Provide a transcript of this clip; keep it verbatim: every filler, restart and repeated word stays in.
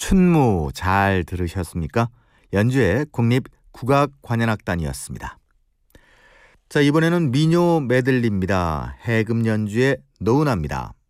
춘무 잘 들으셨습니까? 연주의 국립국악관현악단이었습니다. 자, 이번에는 민요 메들리입니다. 해금 연주의 노은하입니다.